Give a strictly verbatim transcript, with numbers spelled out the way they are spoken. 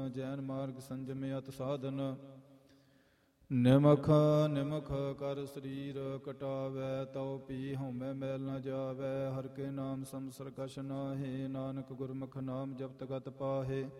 ਜੈਨ ਮਾਰਗ ਸੰਜਮ ਅਤ ਸਾਧਨ। ਨਿਮਖ ਨਿਮਖ ਕਰ ਸਰੀਰ ਕਟਾਵੈ, ਤਉ ਪੀ ਹਉਮੈ ਮੈਲ ਨ ਜਾਵੈ। ਹਰਿ ਕੇ ਨਾਮ ਸੰਸਰ ਕਛ ਨਾਹਿ, ਨਾਨਕ ਗੁਰਮੁਖ ਨਾਮ ਜਪਤ ਗਤ ਪਾਹੇ।